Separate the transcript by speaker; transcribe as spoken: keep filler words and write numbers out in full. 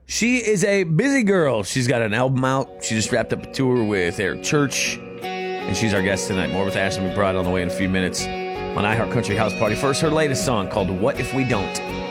Speaker 1: She is a busy girl. She's got an album out. She just wrapped up a tour with Eric Church. And she's our guest tonight. More with Ashley McBride on the way in a few minutes on iHeart Country House Party. First, her latest song called What If We Don't.